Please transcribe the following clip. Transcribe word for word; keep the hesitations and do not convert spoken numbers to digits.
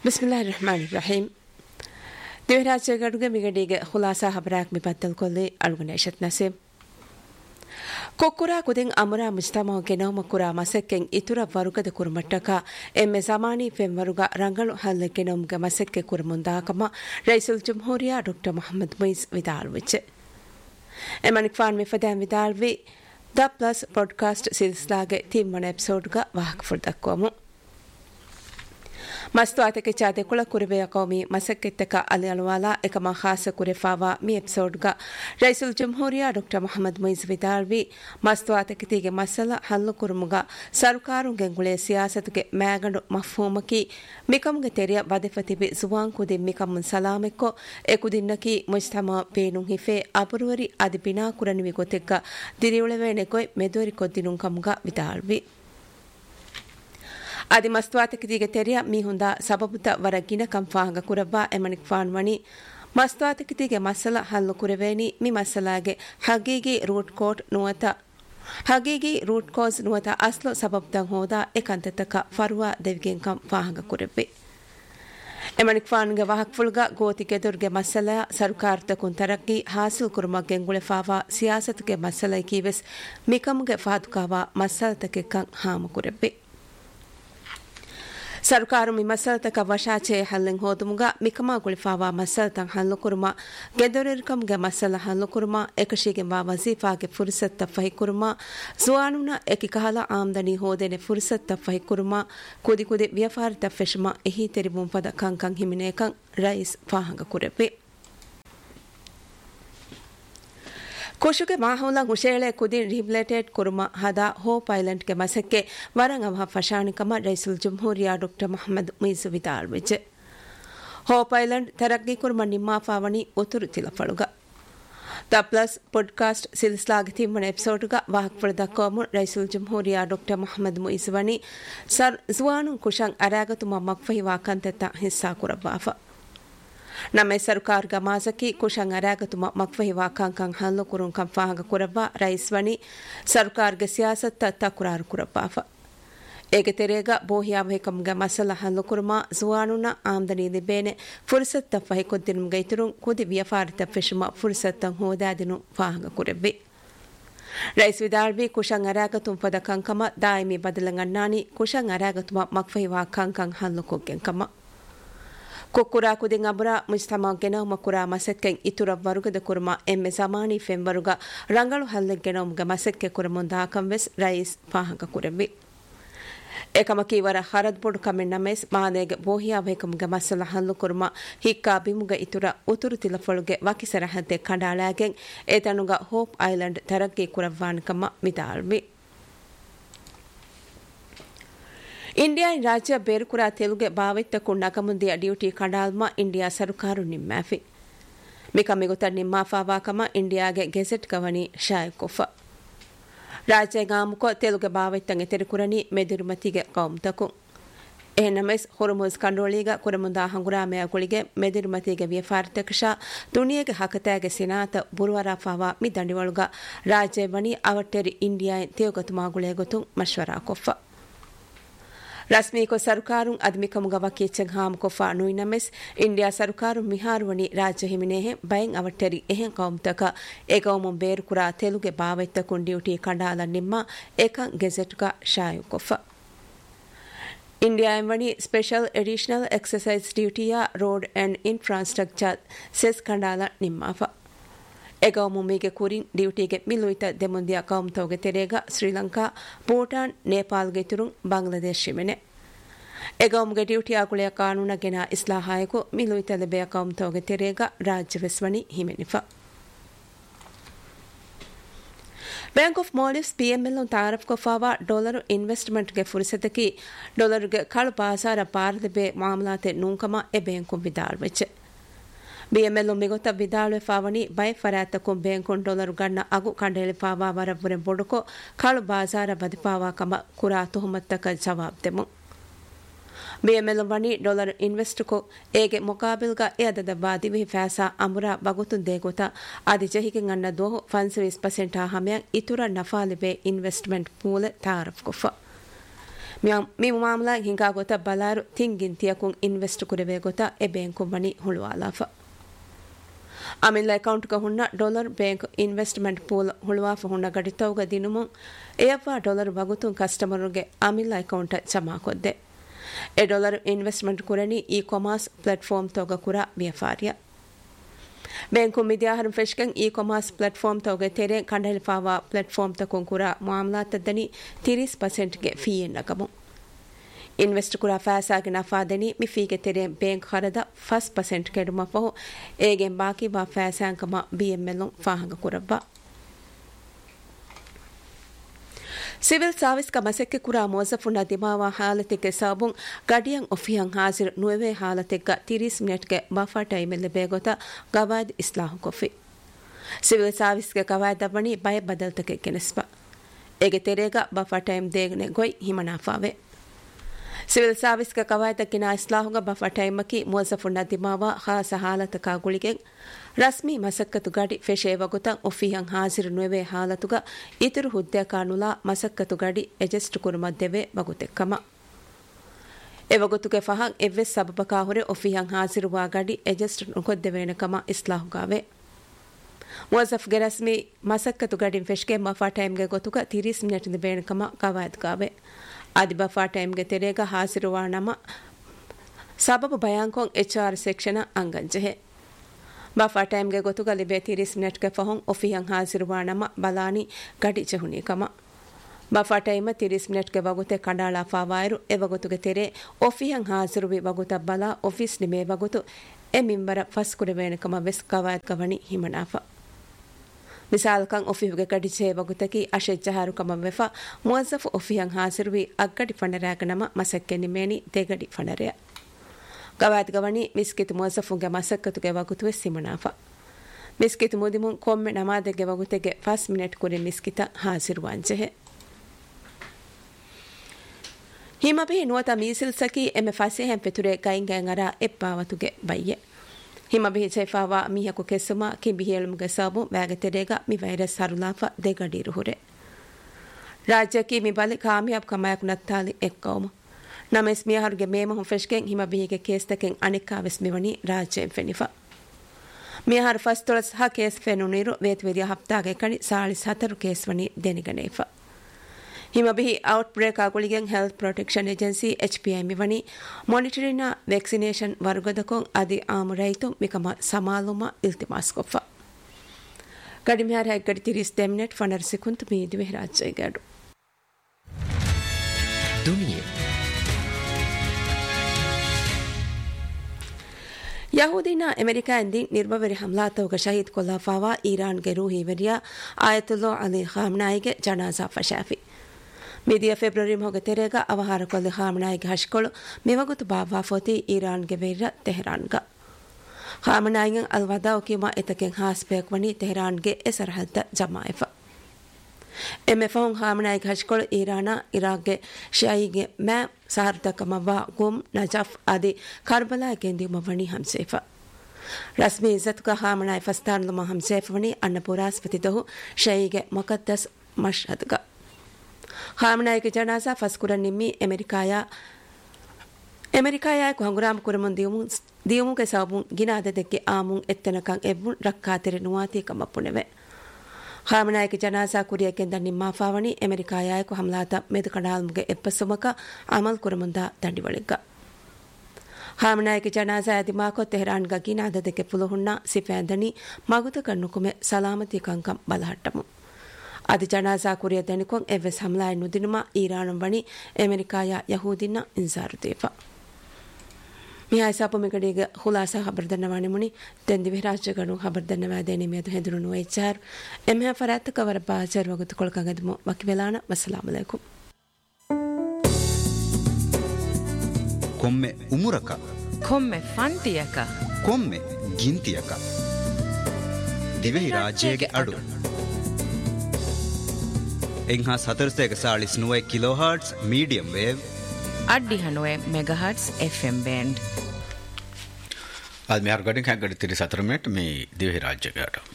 ಬಿಸ್ಮಿಲ್ಲಾಹಿರ್ ರಹಮಾನಿರ್ ರಹೀಂ. ದೇವರಾಜಗಡುಗೆ ಮಿಗಡಿಗೆ ಖುಲಾಸಾ ಹಬರಾಕ್ ಮಿಬತ್ತಲ್ ಕೊಲ್ಲಿ ಅಳುಗನೇಶತ್ ನಸೀಂ. ಕೊಕ್ಕುರಾ ಕುದೆಂ ಅಮರಾ ಮುಜ್ತಮಾಗೆ ನೌಮಕುರಾ ಮಸಕ್ಕೆಂ ಇತುರ ವರುಗದ ಕುರುಮಟ್ಟಕ ಎಮ್ಮೆ ಜಮಾನಿ ಫೆಂವರುಗ ರಂಗಳು ಹಲ್ಲೆಗೆ ನೌಮ್ಗೆ ಮಸಕ್ಕೆ ಕುರುಮುಂದಾಕಮ ರೈಸುಲ್ ಜುಮ್ಹೂರಿಯಾ doctor Mohammed ಮುಯಿಸ್ ವಿದಾಳ್ವಿಚೆ. ಎಮನಿಕ್ phone ಮಿಫದಾನ್ ವಿದಾಳ್ವಿ the plus podcast ಸಿಲ್ಸ್ಲಾಗೆ ತಿಮ್ಮನ ಎಪಿಸೋಡ್ಗ ವಾಹಕ ಫುರ್ದಕ್ಕೋಮು. ಮಸ್ತುಆತಕ್ಕೆ ಚಾದೆ ಕುಳ ಕುರುವೆಯ ಕೌಮಿ ಮಸಕ್ಕೆತ್ತಕ ಅಲಿ ಅಲ್ವಾಲಾ ಎಕಮ ಖಾಸ ಕುರೆಫಾವಾ ಮಿ ಎಪಿಸೋಡ್ಗ ರೈಸುಲ್ ಜುಮ್ಹೂರಿಯಾ ಡಾಕ್ಟರ್ ಮೊಹಮ್ಮದ್ ಮುಯಿಸ್ ವಿದಾಳ್ವಿ ಮಸ್ತುಆತಕ್ಕೆ ತೀಗೆ ಮಸಲ ಹಲ್ಲು ಕುರುಮುಗ ಸರ್ಕಾರು ಗೆಂಗುಳೆ ಸಿಯಾಸತುಗೆ ಮ್ಯಾಗಂಡು ಮಫ್ಹೂಮಕಿ ಮಿಕಮ್ಗೆ ತೆರೆಯ ವದೆಫತಿಬಿ ಜುವಾನ್ ಕುದಿ ಮಿಕಮ್ಮುನ್ ಸಲಾಮೆಕ್ಕೊ ಎಕುದಿನ್ನಕಿ ಮುಜ್ತಮಾ ಪೇನುಂ ಹಿಫೆ ಅಬುರುವರಿ ಅದಿ ಬಿನಾ ಕುರನಿವಿ ಗೊತೆಕ್ಕ ದಿರಿಯುಳವೇಣೆಗೊಯ್ ಮೆದುವರಿ ಕೊದ್ದಿನುಂ ಕಮುಗ ವಿದಾಳ್ವಿ. ಆದಿ ಮಸ್ತುಆತಕಿದಿಗೆ ತೆರೆಯ ಮೀಹುಂದ ಸಬಬುತ ವರ ಗಿನ ಕಂಫಾಂಗ ಕುರವ್ವಾ ಎಮನಿಕ್ ಫಾನ್ವಣಿ ಮಸ್ತುಆತಕಿದಿಗೆ ಮಸಲ ಹಲ್ಲು ಕುರವೇನಿ ಮಿ ಮಸಲಾಗೆ ಹಗೀಗಿ ರೂಟ್ ಕೋಟ್ ನುವತ ಹಗೀಗಿ ರೂಟ್ ಕೋಸ್ ನುವತ ಅಸ್ಲು ಸಬಬ್ತಂ ಹೋದ ಏಕಂತತಕ ಫರ್ವಾ ದೆವಿಗೆಂ ಕಂ ಫಾಂಗ ಕುರವ್ವೆ. ಎಮನಿಕ್ ಫಾನ್ಗೆ ವಾಹಕ್ ಫುಲ್ಗ ಗೋತಿಗೆ ದುರ್ಗೆ ಮಸಲ ಸರ್ಕಾರತಕುನ್ ತರಕ್ಕಿ ಹಾಸಿಲ್ ಕುರುಮಗೆಂ ಗುಳೆಫಾವಾ ಸಿಯಾಸತ್ಗೆ ಮಸಲೈ ಕೀವೆಸ್ ಮಿಕಮ್ಗೆ ಫಾದುಕಾವಾ ಮಸಲತಕೆ ಕಂ ಹಾಮ ಕುರವ್ವೆ. ಸರ್ಕಾರು ಮಿ ಮಸಲತಕ ವಶಾಚೆ ಹಲ್ಲೆಂ ಹೋದುಮುಗ ಮಿಕಮಾ ಗುಳಿಫಾವಾ ಮಸಲತಂ ಹಲ್ಲು ಕುರುಮ ಗೆದೊರಿರ್ಕಮ್ಗೆ ಮಸಲ ಹಲ್ಲು ಕುರುಮ ಏಕಶಿಗೆ ವಾ ವಜೀಫಾಗೆ ಫುರ್ಸತ್ತ ಫಹಿ ಕುರುಮ ಜುವಾನುನ ಏಕಿ ಕಹಲ ಆಮ್ದನಿ ಹೋದೆನೆ ಫುರ್ಸತ್ತ ಫಹಿ ಕುರುಮ ಕುದಿ ಕುದಿ ವ್ಯಾಪಾರಿತ ಫೆಶಮ ಎಹಿ ತೆರಿಬುಂ ಪದ ಕಂಕಂ ಹಿಮಿನೇಕಂ ರೈಸ್ ಫಾಹಂಗ ಕುರೆವೆ. ಕುಶುಗೆ ಮಾಹುಲ ಗುಶೇಳೆ ಕುದಿನ್ ರಿಹ್ಬಿಲಿಟೇಟ್ ಕುರುಮ ಹದಾ hope ಐಲೆಂಡ್ಗೆ ಮಸಕ್ಕೆ ವರಂ ಅವಹ ಫಶಾಣಿಕಮ ರೈಸುಲ್ ಜುಮ್ಹೂರಿಯಾ doctor Mohammed ಮುಯಿಸ್ ವಿದಾಳ್ವಿಚೆ. Hope Island ತರಕ್ಕಿ ಕುರುಮ ನಿಮ್ಮಾಫಾವಣಿ ಉತುರು ತಿಲಫಳುಗ the plus podcast ಸಿಲ್ಸ್ಲಾಗೆ ತಿಮ್ಮನ ಎಪಿಸೋಡ್ಗ ವಾಹಕ್ ಫಳದಕ್ಕೋಮು ರೈಸುಲ್ ಜುಮ್ಹೂರಿಯಾ doctor Mohammed ಮುಯಿಸ್ ವಣಿ sir ಜುವಾನು ಕುಶಂ ಅರಾಗತುಮ ಮಕ್ಫಹಿ ವಾಕಂತೆತ್ತ ಹಿಸ್ಸಾ ಕುರವ್ವಾಫ. ನಮ್ಮೆ ಸರ್ಕಾರ್ಗ ಮಾಸಕಿ ಕುಶಂ ಅರಾಗತುಮ ಮಕ್ಫಹಿ ವಾಕಾಂಕಂ ಹಲ್ಲು ಕುರುಂ ಕಂಫಾಂಗ ಕುರವ್ವಾ ರೈಸ್ವಣಿ ಸರ್ಕಾರ್ಗ ಸಿಯಾಸತ್ತ ತಕುರಾರು ಕುರವ್ವಾಫ. ಏಗೆ ತೆರೆಗ ಬೋಹಿಯಾವಹಿಕಂಗ ಮಸಲ ಹಲ್ಲು ಕುರುಮ ಜುವಾನುನ ಆಮ್ದನಿ ದಿಬೇನೆ ಫುರ್ಸತ್ತ ಫಹಿ ಕೊದ್ದಿನುಂಗ ಇತುರುಂ ಕುದಿ ವ್ಯಾಪಾರಿತ ಫೆಶುಮ ಫುರ್ಸತ್ತಂ ಹೋದಾದಿನು ಫಾಂಗ ಕುರವ್ವಿ. ರೈಸ್ ವಿದಾಳ್ವಿ ಕುಶಂ ಅರಾಗತುಂ ಪದ ಕಂಕಮ ದಾಯಿಮಿ ಬದಲಂಗಣ್ಣಾನಿ ಕುಶಂ ಅರಾಗತುಮ ಮಕ್ಫಹಿ ವಾಕಾಂಕಂ ಹಲ್ಲು ಕೊಗ್ಗೆಂಕಮ. ಕೊಕ್ಕುರಾ ಕುದಿಂ ಅಬುರ ಮುಜ್ತಮಾಗೆ ನೌಮಕುರಾ ಮಸಕ್ಕೆಂ ಇತುರ ವರುಗದ ಕುರುಮ ಎಮ್ಮೆ ಜಮಾನಿ ಫೆಂವರುಗ ರಂಗಳು ಹಲ್ಲೆಗೆ ನೌಮ್ಗ ಮಸಕ್ಕೆ ಕುರಮುಂದಾಕಂ ವೆಸ್ ರೈಸ್ ಫಾಹಂಗ ಕುರವ್ವಿ. ಏಕಮಕಿ ವರ ಹರದ್ ಬೊಡು ಕಮೆನ್ ನಮೆಸ್ ಮಾದೇಗೆ ಬೋಹಿಯಾವಹಿಕಂಗ ಮಸಲ ಹಲ್ಲು ಕುರುಮ ಹಿಕ್ಕಾ ಬಿಮುಗ ಇತುರ ಉತುರು ತಿಲಫಳುಗೆ ವಕಿಸರ ಹದ್ದೆ ಕಂಡಾಳಾಗೆಂ ಏತನುಗ ಹೋಪ್ ಐಲೆಂಡ್ ತರಕ್ಕಿ ಕುರವ್ವಾನಿಕಮ ವಿದಾಳ್ವಿ. ಇಂಡಿಯಾ ರಾಜ್ಯ ಬೇರುಕುರಾ ತೆಲುಗೆ ಬಾವಿತ್ತಕು ನಗಮುಂದಿಯ ಡ್ಯೂಟಿ ಕಂಡಾಲ್ಮ ಇಂಡಿಯಾ ಸರ್ಕಾರು ನಿಮ್ಮಾಫಿ ಮಿಕಮಿಗುತ ನಿಮ್ಮಾಫಾವಾಕಮ ಇಂಡಿಯಾಗೆ ಗೆಜೆಟ್ ಗವಣಿ ಶಾಯಕೊಫ ರಾಜ್ಯ ಗಾಮುಕೊ ತೆಲುಗೆ ಬಾವಿತ್ತಂಗೆ ತೆರುಕುರನಿ ಮೆದಿರುಮತಿಗೆ ಕೌಮ್ತಕು ಎಹನಮೆಸ್ ಹೊರಮುಸ್ ಕಂಡೋಳಿಗ ಕುರಮುಂದಾ ಹಂಗುರಾಮೆಯ ಗುಳಿಗೆ ಮೆದಿರುಮತಿಗೆ ವ್ಯಾಪಾರತಕ್ಷ ತುಣಿಯಗೆ ಹಕತಾಗೆ ಸಿನಾತ ಬುರುವರಾಫಾವಾ ಮಿ ದಂಡಿವಳುಗ ರಾಜ್ಯ ವಣಿ ಅವಟ್ಟೆರಿ ಇಂಡಿಯಾ ತೇವಗತುಮಾಗುಳೆ ಗೊತ್ತು ಮಶ್ವರಾ ಕೊಫ. ರಸ್ಮೀಕೊ ಸರ್ಕಾರು ಅದ್ಮಿಕಮುಗ ವಕೀಚೆಂ ಹಾಮ್ ಕೊಫಾ ನುಯಿನಮೆಸ್ ಇಂಡಿಯಾ ಸರ್ಕಾರು ಮಿಹಾರುವಣಿ ರಾಜ್ಯ ಹಿಮಿನೇಹೆ ಬಯಂ ಅವಟ್ಟೆರಿ ಎಹೆಂ ಕೌಮ್ತಕ ಎಗೌಮುಂ ಬೇರುಕುರಾ ತೆಲುಗೆ ಬಾವೆತ್ತಕುಂ ಡ್ಯೂಟಿ ಕಂಡಾಲ ನಿಮ್ಮ ಏಕಂ ಗೆಜೆಟ್ಗ ಶಾಯು ಕೊಫ. India ಎಂವಣಿ special additional exercise ಡ್ಯೂಟಿಯ road and infrastructure cess ಕಂಡಾಲ ನಿಮ್ಮಾಫ. ಎಗೌಮುಮಿಗೆ ಕುರಿನ್ ಡ್ಯೂಟಿಗೆ ಮಿಲುಯಿತ ದೆಮುಂದಿಯ ಕೌಮ್ತೌಗೆ ತೆರೆಗ ಶ್ರೀಲಂಕಾ ಭೂಟಾನ್ ನೇಪಾಲ್ಗೆ ತುರುಂ ಬಾಂಗ್ಲಾದೇಶ್ ಶಿಮೆನೆ ಎಗೌಮುಗೆ ಡ್ಯೂಟಿ ಆಗುಳೆಯ ಕಾನೂನಗೆನ ಇಸ್ಲಾಹಾಯಕು ಮಿಲುಯಿತ ಲೆಬೆಯ ಕೌಮ್ತೌಗೆ ತೆರೆಗ ರಾಜ್ಯ ವೆಸ್ವಣಿ ಹಿಮೆನಿಫ. Bank of Maldives PML ತಾರಫ್ ಕೊಫಾವಾ dollar ಇನ್ವೆಸ್ಟ್ಮೆಂಟ್ಗೆ ಫುರ್ಸತಕಿ ಡಾಲರ್ಗೆ ಕಳು ಬಾಸಾರ ಪಾರದೆಬೆ ಮಾಮಲಾತೆ ನೂಂಕಮ A bank ಬಿದಾಳ್ವೆಚ್ಚೆ. BML ಮಿಗೊತ್ತ ವಿದಾಳುವೆ ಫಾವಣಿ by ಫರಾತಕುಂ ಬ್ಯಾಂಕುನ್ dollar ಗಣ್ಣ ಅಗು ಕಂಡೇಳಿ fava ವರಬ್ಬುರೆ ಬೊಡುಕೊ ಕಳು ಬಾಜಾರ ಬದಿಪಾವಾ ಕಮ ಕುರಾ ತುಹುಮತ್ತಕ ಜವಾಬ್ ದೆಮು. ಬಿಎಂಎಲ್ ವಣಿ ಡಾಲರ್ ಇನ್ವೆಸ್ಟ್ಕೊ ಏಗೆ ಮುಕಾಬಿಲ್ಗ ಎ ಅದದ ಬಾದಿವಿ ಫಾಸಾ ಅಮುರ ಬಗುತುನ್ ದೇಗೊತ ಆದಿ ಜಹಿಗೆನ್ ಅನ್ನ ದೋಹು ಫನ್ಸವಿಸ್ percent ಹಮ್ಯಂ ಇತುರ ನಫಾಲಿಬೆ investment pool ತಾರಫ್ ಕೊಫ. mi muamala hinga gota balaru tingin tiyakun invest kureve gota e banku mani hulwalafa amilla account ka hunna dollar bank investment pool hulwafa hunna gaditawga dinumun eyafa dollar bagutun customer ge amilla account jama kodde e dollar investment kurani e-commerce platform toga kura biafariya banku midiyaharum feshkan e-commerce platform toga tere kandhal fawa platform ta konkura muamalat tadani thirty percent ge fee nagamu invest kura faasa ge nafa deni mi fee ge tere bank kharada one percent keduma po egen baki ba faasa kama B M L fahanga kurabba civil service ಕ ಮಸಕ್ಕೆ ಕುರಾ ಮೋಜಫುನ ದಿಮಾವಾ ಹಾಲತೆಗೆ ಸಾಬುಂ ಗಡಿಯಂ ಒಫಿಯಂ Hajir ನುವೆ ಹಾಲತೆಗ thirty minute ಗೆ ಬಫಾ time ಲೆ ಬೇಗೋತ ಗವಾದ್ ಇಸ್ಲಾಹ್ ಕೊಫಿ civil service ಗೆ ಗವಾದ್ ದಬನಿ ಬಯ ಬದಲ್ತಕೆ ಕೆನಸ್ಪ ಎಗೆ ತೆರೆಗ ಬಫಾ time ದೇಗನೆ ಗೊಯ್ ಹಿಮನಾಫಾವೆ civil service ಗೆ ಗವಾದ್ ಕಿನಾ ಇಸ್ಲಾಹ್ ಗ ಬಫಾ time ಕಿ ಮೋಜಫುನ ದಿಮಾವಾ ಖಾಸ ಹಾಲತಕ ಗುಳಿಗೆ ರಸ್ಮಿ ಮಸಕ್ಕತು ಗಡಿ ಫೆಶೇವಗುತಂ ಒಫಿಯಂ ಹಾಜಿರ್ ನುವೆ ಹಾಲತುಗ ಇತರು ಹುದ್ದೆ ಕಾನುಲಾ ಮಸಕ್ಕತು ಗಡಿ ಎಜೆಸ್ಟ್ ಕುರುಮದ್ದೆವೆ ಬಗುತೆಕ್ಕಮ ಎವಗುತುಗೆ ಫಹಂ ಎವ್ವೆ ಸಬಬಕಾ ಹೊರೆ ಒಫಿಯಂ ಹಾಜಿರುವ ಗಡಿ ಎಜೆಸ್ಟ್ ನುಕೊದ್ದೆವೇನಕಮ ಇಸ್ಲಾಹುಗಾವೆ ಮುವಜಫ್ ಗೆ ರಸ್ಮಿ ಮಸಕ್ಕತು ಗಡಿ ಫೆಶ್ಗೆ ಮಫಾ ಟೈಮ್ಗೆ ಗೊತುಗ thirty ಮಿನಿಟ್ ಬೇಣಕಮ ಕವಾದ್ಗಾವೆ ಆದಿ ಬಫಾ ಟೈಮ್ಗೆ ತೆರೆಗ ಹಾಜಿರುವ ನಮ ಸಬಬು ಬಯಾಂಕೊಂ ಎಚ್ ಆರ್ ಸೆಕ್ಷನ್ ಅಂಗಂಜೆಹೆ ಬಫಾ ಟೈಮ್ಗೆ ಗೊತುಗ ಲಿಬೆ thirty ಮಿನಿಟ್ ಗೆ ಫಹಂ ಒಫಿಯಂ ಹಾಜಿರುವ ನಮ ಬಲಾನಿ ಗಡಿ ಜಹುನಿ ಕಮ ಬಫಾ ಟೈಮ್ thirty ಮಿನಿಟ್ ಗೆ ವಗುತೆ ಕಂಡಾಳ ಫಾವಾಯರು ಎ ವಗುತುಗೆ ತೆರೆ ಒಫಿಯಂ ಹಾಜಿರುವಿ ವಗುತ ಬಲ ಆಫೀಸ್ ನಿಮೆ ವಗುತು ಎ ಮಿಂಬರ ಫಸ್ ಕುರೆವೇನ ಕಮ ವೆಸ್ ಕವಾಯತ್ ಕವನಿ ಹಿಮನಾಫ ಮಿಸಾಲ್ಕಂ ಒಫಿಹುಗೆ ಗಡಿಚೆ ವಗುತಕಿ ಅಶೆಜ್ಜಹಾರು ಕಮ ವೆಫಾ ಮುವಜ್ಜಫ್ ಒಫಿಯಂ ಹಾಜಿರುವಿ ಅಗ್ಗಡಿ ಫಂಡರಾಗ ನಮ ಮಸಕ್ಕೆ ನಿಮೇನಿ ತೆಗಡಿ ಫಂಡರೆಯ ಗವಾದ್ ಗವನಿ ಮಿಸ್ಕಿತ್ ಮುವಜಫುಗೆ ಮಸಕ್ಕತುಗೆ ವಗುತುವೆ ಸಿಮನಾಫ ಮಿಸ್ಕಿತ್ ಮುದಿಮುನ್ ಕೊಮ್ಮೆ ನಮಾದೆಗೆ ವಗುತೆಗೆ ಫಸ್ಟ್ ಮಿನಿಟ್ ಕುರಿ ಮಿಸ್ಕಿತ ಹಾಜಿರುವಾಂಜೆಹೆ ಹಿಮಬಿ ನುವತ ಮೀಸಿಲ್ ಸಕಿ ಎಮೆ ಫಾಸೆಹೆಂ ಪೆತುರೆ ಗೈಂಗಂಗರ ಎಪ್ಪಾವತುಗೆ ಬಯ್ಯೆ ಹಿಮಬಿ ಚೆಫಾವಾ ಮಿಹಕು ಕೆಸುಮ ಕಿಂಬಿಹೇಳುಮುಗೆ ಸಾಬು ವ್ಯಾಗತೆರೆಗ ಮಿ ವೈರಸ್ ಹರುಲಾಫ ದೆಗಡಿರು ಹುರೆ ರಾಜ್ಯಕಿ ಮಿ ಬಲಿ ಕಾಮಿಯಾಬ್ ಕಮಾಯಕು ನತ್ತಾಲಿ ಎಕ್ಕೌಮ ನಮೆಸ್ ಮಿಯಾಹರುಗೆ ಮೇಮಹು ಫೆಶ್ಕೆಂ ಹಿಮಬಿಹಿಗೆ ಕೇಸ್ತಕೆಂ ಅನಿಕ್ಕಾವೆಸ್ ಮಿವನಿ ರಾಜ್ಯಂ ಫೆನಿಫ ಮಿಯಾಹರು ಫಸ್ಟ್ ತೊಳಸ್ ಹ ಕೇಸ್ ಫೆನುನಿರು ವೇತುವೆರಿಯ ಹಪ್ತಾಗೆ ಕಣಿ ಸಾಳಿಸ್ ಹತರು ಕೇಸ್ವನಿ ದೆನಿಗನೇಫ ಹಿಮಬಿಹಿ out break ಆಗುಳಿಗೆಂ health protection agency H P I ಮಿವನಿ ಮಾನಿಟರಿನ vaccination ವರ್ಗದಕೊಂ ಅದಿ ಆಮು ರೈತು ಮಿಕಮ ಸಮಾಲುಮ ಇಲ್ತಿಮಾಸ್ ಕೊಫ ಗಡಿಮಿಹಾರ ಹೆಗ್ಗಡಿ thirty ಮಿನಿಟ್ ಫನರ್ ಸಿಕುಂತ್ ಮೀದಿವೆ ರಾಜ್ಯಗಡು ದುನಿಯಾ ಯಹೂದಿನ ಅಮೆರಿಕಾ ಎಂದಿ ನಿರ್ಭವರಿ ಹಮ್ಲಾತವಗ ಶಹೀದ್ ಕೊಲ್ಲಾಫಾವಾ ಇರಾನ್ಗೆ ರೂಹಿ ವೆರಿಯಾ ಆಯತುಲ್ಲಾ ಅಲಿ ಖಾಮ್ನಾಯಿಗೆ ಜನಾಜಾ ಫಶಾಫಿ ಮೀದಿಯ ಫೆಬ್ರವರಿ ಮೊಗ ತೆರೆಗ ಅವಹಾರ ಕೊಲ್ಲಿ ಖಾಮ್ನಾಯಿಗೆ ಹಶ್ಕೊಳು ಮಿವಗುತು ಬಾವಾ ಫೋತಿ ಇರಾನ್ಗೆ ವೆರ್ರ ತೆಹರಾನ್ಗ ಖಾಮ್ನಾಯಿಗೆ ಅಲ್ವದಾವ್ ಕಿಮಾ ಎತಕೆಂ ಹಾಸ್ಪೇಕ್ ವನಿ ತೆಹರಾನ್ಗೆ ಎ ಸರಹದ್ದ ಜಮಾಯಿಫ ಎಮ್ಮೆ ಫೌಂ ಖಾಮ್ನಾಯಿಗೆ ಹಶ್ಕೊಳು ಇರಾನ ಇರಾಕ್ಗೆ ಶಾಯಿಗೆ ಮ್ಯಾ ಸಾರ್ದಕಮವಾ ಗುಮ್ ನಜಫ್ ಆದಿ ಕರ್ಬಲಾಗೆಂದಿ ಮವಣಿ ಹಂಸೇಫ ರಸ್ಮಿ ಇಜ್ಜತ್ಕ ಖಾಮ್ನಾಯಿ ಫಸ್ತಾನ್ಲುಮ ಹಂಸೇಫವಣಿ ಅನ್ನಪುರಾಸ್ಪತಿದಹು ಶಾಯಿಗೆ ಮುಕದ್ದಸ್ ಮಶ್ಹದ್ಗ ಖಾಮ್ನಾಯಿಗೆ ಜನಾಜಾ ಫಸ್ಕುರನ್ ನಿಮ್ಮಿ ಅಮೆರಿಕಾಯ ಅಮೆರಿಕಾಯ ಕುಹಂಗುರಾಮ ಕುರಮುನ್ ದಿಯುಮುನ್ ದಿಯುಮುಗೆ ಸಾಬುನ್ ಗಿನಾದದಕ್ಕೆ ಆಮುನ್ ಎತ್ತನಕಂ ಎವ್ವುನ್ ರಕ್ಕಾತೆರೆ ನುವಾತಿ ಕಮಪ್ಪುನೆವೆ ಖಾಮ್ನಾಯಿಗೆ ಜನಾಜಾ ಕುರಿಯಕೆಂದ ನಿಮ್ಮಾಫಾವಣಿ ಅಮೆರಿಕಾಯಾಯಕು ಹಮ್ಲಾತ ಮೆದು ಕಡಾಲ್ಮುಗೆ ಎಪ್ಪಸುಮಕ ಅಮಲ್ ಕುರಮುಂದ ದಂಡಿವಳಿಗ್ಗ ಖಾಮ್ನಾಯಿಗೆ ಜನಾಜಾ ದಿಮಾಕೊ ತೆಹರಾನ್ಗ ಗಿನಾದದಕ್ಕೆ ಪುಲುಹುಣ್ಣ ಸಿಫ್ಯಾಂದನಿ ಮಗುತ ಕಣ್ಣುಕುಮೆ ಸಲಾಮತಿ ಕಂಕಂ ಬಲಹಟ್ಟಮು ಅದಿ ಜನಾಜಾ ಕುರಿಯ ದಣಿಕೊಂ ಎವ್ವೆಸ್ ಹಮ್ಲಾಯ ನುದಿನುಮ ಈರಾಣಂ ವಣಿ ಅಮೆರಿಕಾಯ ಯಹೂದಿನ್ನ ಇನ್ಸಾರುದೇಫ ಮಿಹಾಯ್ ಸಾಪು ಮಿಗಡಿಗೆ ಹುಲಾಸ ಖಬರ್ದನ್ನವಾಣಿ ಮುನಿ ತೆಂದಿವೆ ರಾಜ್ಯಗಳು ಖಬರ್ದನ್ನವಾದೇನೆ ಮೇದು ಹೆದುರುನು ವೈಚಾರ್ ಎಮ್ಹೆ ಫರಾತ್ ಕವರ ಬಾಜರ್ ವಗುತು ಕೊಳಕಂಗದಮು ವಕಿವೆಲಾನ ವಸ್ಸಲಾಮು ಅಲೈಕುಂ ಕೊಮ್ಮೆ ಉಮುರಕ ಕೊಮ್ಮೆ ಫಂತಿಯಕ ಕೊಮ್ಮೆ ಗಿಂತಿಯಕ ದಿವೆ ರಾಜ್ಯಗೆ ಅಡು ಎಂಹಾ ಸತರ್ಸೆಗೆ ಸಾಳಿಸ್ ನುವೆ ಕಿಲೋ ಹರ್ಟ್ಸ್ ಮೀಡಿಯಂ ವೇವ್ ಅಡ್ಡಿ ಹನುವೆ ಮೆಗಾಹರ್ಟ್ಸ್ ಎಫ್ ಎಂ ಬ್ಯಾಂಡ್ आज मैं हर गड़ी क्या गड़ी तेरी सत्र मिनट में दिव्य राज्य का